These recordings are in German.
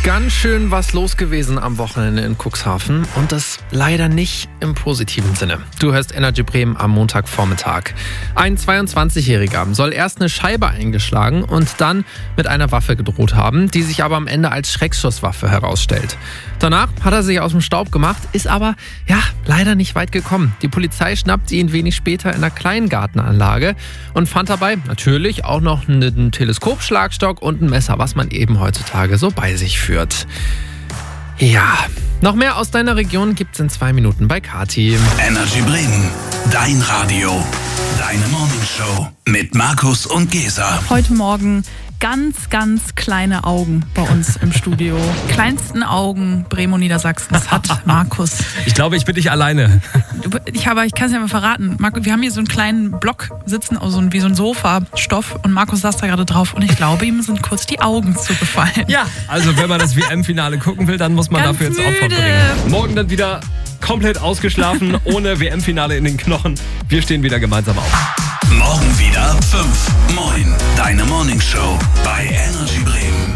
Ganz schön was los gewesen am Wochenende in Cuxhaven und das leider nicht im positiven Sinne. Du hörst Energy Bremen am Montagvormittag. Ein 22-Jähriger soll erst eine Scheibe eingeschlagen und dann mit einer Waffe gedroht haben, die sich aber am Ende als Schreckschusswaffe herausstellt. Danach hat er sich aus dem Staub gemacht, ist aber leider nicht weit gekommen. Die Polizei schnappte ihn wenig später in einer Kleingartenanlage und fand dabei natürlich auch noch einen Teleskopschlagstock und ein Messer, was man eben heutzutage so bei sich führt. Ja, noch mehr aus deiner Region gibt's in 2 Minuten bei Kati. Energy Bremen, dein Radio, deine Morningshow mit Markus und Gesa. Heute Morgen ganz kleine Augen bei uns im Studio. Kleinsten Augen Bremen und Niedersachsens hat Markus. Ich glaube, ich bin nicht alleine. Ich kann es ja mal verraten. Markus, wir haben hier so einen kleinen Block sitzen, also wie so ein Sofa-Stoff, und Markus saß da gerade drauf und ich glaube, ihm sind kurz die Augen zugefallen. Ja, also wenn man das WM-Finale gucken will, dann muss man Ganz dafür jetzt Opfer müde. bringen. Morgen dann wieder komplett ausgeschlafen, ohne WM-Finale in den Knochen. Wir stehen wieder gemeinsam auf. Morgen wieder 5. Moin, deine Morningshow bei Energy Bremen.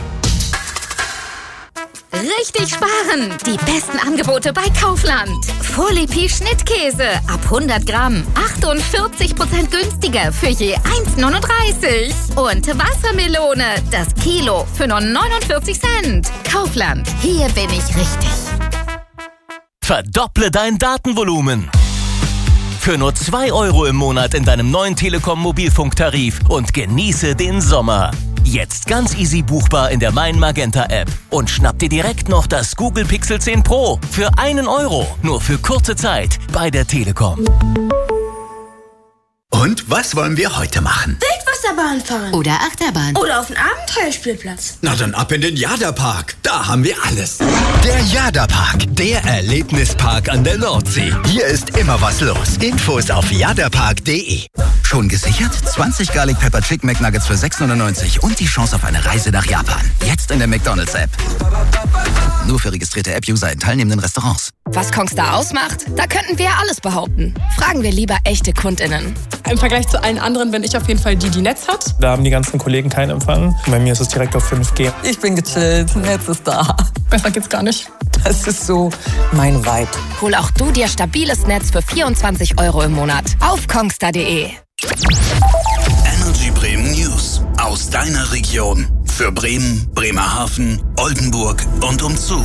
Richtig sparen! Die besten Angebote bei Kaufland. Folie Schnittkäse ab 100 Gramm. 48% günstiger für je 1,39. Und Wassermelone, das Kilo für nur 49 Cent. Kaufland, hier bin ich richtig. Verdopple dein Datenvolumen. Für nur 2 € im Monat in deinem neuen Telekom-Mobilfunktarif und genieße den Sommer. Jetzt ganz easy buchbar in der Mein Magenta App. Und schnapp dir direkt noch das Google Pixel 10 Pro für 1 €. Nur für kurze Zeit bei der Telekom. Und was wollen wir heute machen? Wildwasserbahn fahren. Oder Achterbahn. Oder auf den Abenteuerspielplatz. Na dann ab in den Jada-Park. Da haben wir alles. Der Jada-Park, der Erlebnispark an der Nordsee. Hier ist immer was los. Infos auf jadapark.de. Schon gesichert? 20 Garlic Pepper Chicken McNuggets für 6,99 und die Chance auf eine Reise nach Japan. Jetzt in der McDonald's-App. Nur für registrierte App-User in teilnehmenden Restaurants. Was Kongstar ausmacht? Da könnten wir alles behaupten. Fragen wir lieber echte KundInnen. Im Vergleich zu allen anderen bin ich auf jeden Fall die Netz hat. Da haben die ganzen Kollegen keinen Empfang. Bei mir ist es direkt auf 5G. Ich bin gechillt, Netz ist da. Besser geht's gar nicht. Das ist so mein Vibe. Hol auch du dir stabiles Netz für 24 € im Monat auf kongstar.de. Energy Bremen News aus deiner Region. Für Bremen, Bremerhaven, Oldenburg und umzu.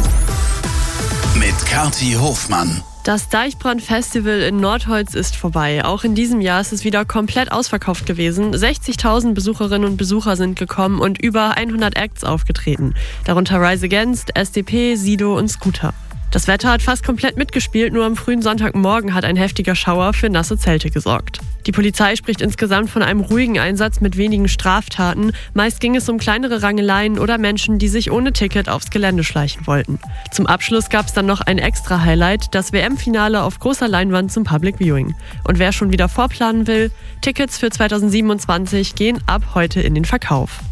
Mit Kati Hofmann. Das Deichbrand-Festival in Nordholz ist vorbei. Auch in diesem Jahr ist es wieder komplett ausverkauft gewesen. 60.000 Besucherinnen und Besucher sind gekommen und über 100 Acts aufgetreten. Darunter Rise Against, SDP, Sido und Scooter. Das Wetter hat fast komplett mitgespielt, nur am frühen Sonntagmorgen hat ein heftiger Schauer für nasse Zelte gesorgt. Die Polizei spricht insgesamt von einem ruhigen Einsatz mit wenigen Straftaten. Meist ging es um kleinere Rangeleien oder Menschen, die sich ohne Ticket aufs Gelände schleichen wollten. Zum Abschluss gab es dann noch ein extra Highlight, das WM-Finale auf großer Leinwand zum Public Viewing. Und wer schon wieder vorplanen will, Tickets für 2027 gehen ab heute in den Verkauf.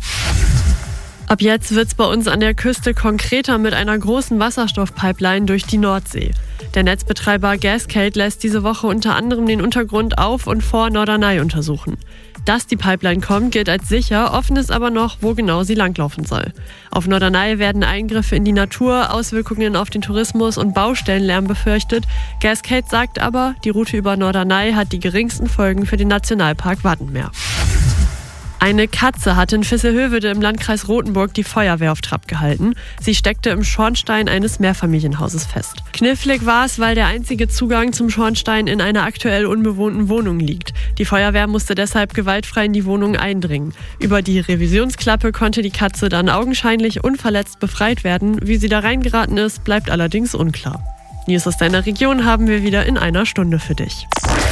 Ab jetzt wird's bei uns an der Küste konkreter mit einer großen Wasserstoffpipeline durch die Nordsee. Der Netzbetreiber Gascade lässt diese Woche unter anderem den Untergrund auf und vor Norderney untersuchen. Dass die Pipeline kommt, gilt als sicher, offen ist aber noch, wo genau sie langlaufen soll. Auf Norderney werden Eingriffe in die Natur, Auswirkungen auf den Tourismus und Baustellenlärm befürchtet. Gascade sagt aber, die Route über Norderney hat die geringsten Folgen für den Nationalpark Wattenmeer. Eine Katze hat in Visselhövede im Landkreis Rothenburg die Feuerwehr auf Trab gehalten. Sie steckte im Schornstein eines Mehrfamilienhauses fest. Knifflig war es, weil der einzige Zugang zum Schornstein in einer aktuell unbewohnten Wohnung liegt. Die Feuerwehr musste deshalb gewaltfrei in die Wohnung eindringen. Über die Revisionsklappe konnte die Katze dann augenscheinlich unverletzt befreit werden. Wie sie da reingeraten ist, bleibt allerdings unklar. News aus deiner Region haben wir wieder in einer Stunde für dich.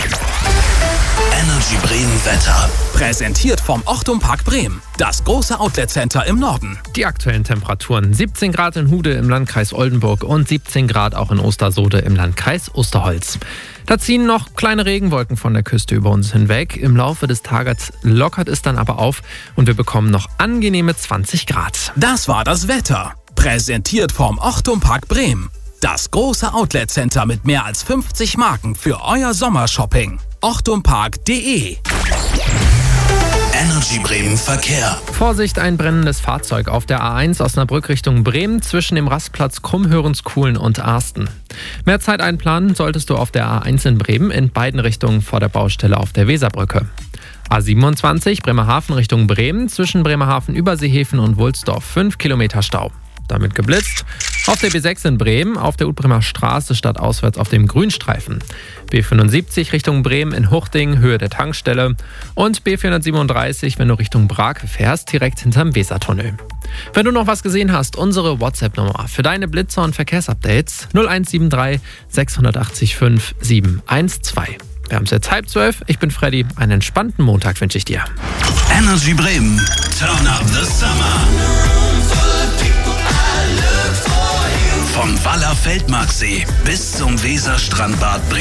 Energy Bremen Wetter. Präsentiert vom Ochtum Park Bremen. Das große Outlet-Center im Norden. Die aktuellen Temperaturen: 17 Grad in Hude im Landkreis Oldenburg und 17 Grad auch in Ostersode im Landkreis Osterholz. Da ziehen noch kleine Regenwolken von der Küste über uns hinweg. Im Laufe des Tages lockert es dann aber auf und wir bekommen noch angenehme 20 Grad. Das war das Wetter. Präsentiert vom Ochtum Park Bremen. Das große Outlet-Center mit mehr als 50 Marken für euer Sommershopping. ochtumpark.de Energy Bremen Verkehr. Vorsicht, ein brennendes Fahrzeug auf der A1 Osnabrück Richtung Bremen zwischen dem Rastplatz Krummhörenskuhlen und Arsten. Mehr Zeit einplanen solltest du auf der A1 in Bremen in beiden Richtungen vor der Baustelle auf der Weserbrücke. A27 Bremerhaven Richtung Bremen zwischen Bremerhaven, Überseehäfen und Wulsdorf 5 Kilometer Stau. Damit geblitzt. Auf der B6 in Bremen, auf der Utbremer Straße stadtauswärts auf dem Grünstreifen. B75 Richtung Bremen in Huchting, Höhe der Tankstelle. Und B437, wenn du Richtung Brake fährst, direkt hinterm Wesertunnel. Wenn du noch was gesehen hast, unsere WhatsApp-Nummer für deine Blitzer und Verkehrsupdates 0173 680 5712. Wir haben es jetzt 11:30. Ich bin Freddy. Einen entspannten Montag wünsche ich dir. Energy Bremen. Turn up the summer. Vom Waller Feldmarksee bis zum Weserstrandbad Bremen.